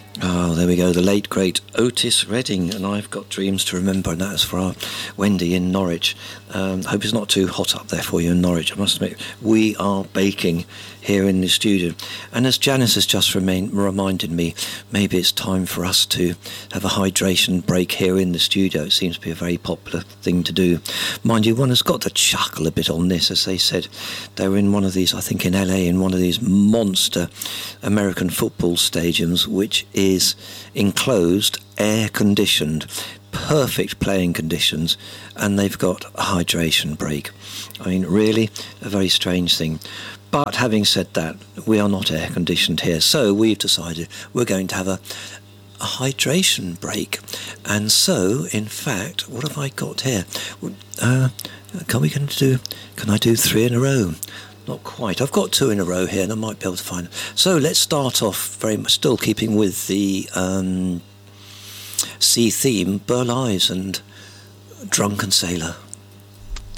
Oh, there we go, the late, great Otis Redding, and I've got dreams to remember, and that's for our Wendy in Norwich. Hope it's not too hot up there for you in Norwich. I must admit, we are baking here in the studio. And as Janice has just reminded me, maybe it's time for us to have a hydration break here in the studio. It seems to be a very popular thing to do. Mind you, one has got to chuckle a bit on this. As they said, they were in one of these, I think in LA, in one of these monster American football stadiums, which is enclosed, air-conditioned, perfect playing conditions, and they've got a hydration break. I mean, really, a very strange thing. But having said that, we are not air-conditioned here, so we've decided we're going to have a hydration break. And so, in fact, what have I got here? Can I do 3 in a row? Not quite. I've got 2 in a row here, and I might be able to find it. So let's start off very much, still keeping with the sea theme, Burl Ives and Drunken Sailor.